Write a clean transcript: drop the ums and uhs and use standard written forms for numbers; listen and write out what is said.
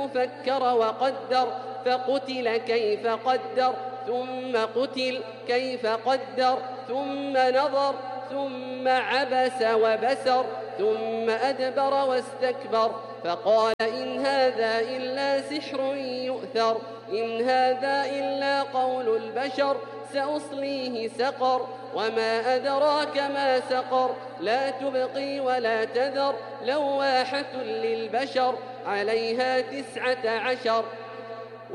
فكر وقدر فقتل كيف قدر ثم قتل كيف قدر ثم نظر ثم عبس وبسر ثم أدبر واستكبر فقال إن هذا إلا سحر يؤثر إن هذا إلا قول البشر سأصليه سقر وما أدراك ما سقر لا تبقي ولا تذر لواحة للبشر عليها 19